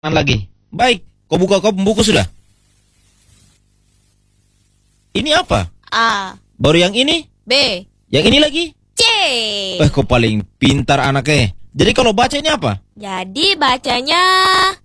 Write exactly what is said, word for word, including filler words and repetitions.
lagi. Baik, kau buka kau buku sudah. Ini apa? A. Baru yang ini? B. Yang ini lagi? C. Eh, kau paling pintar anaknya. Jadi kalau baca ini apa? Jadi bacanya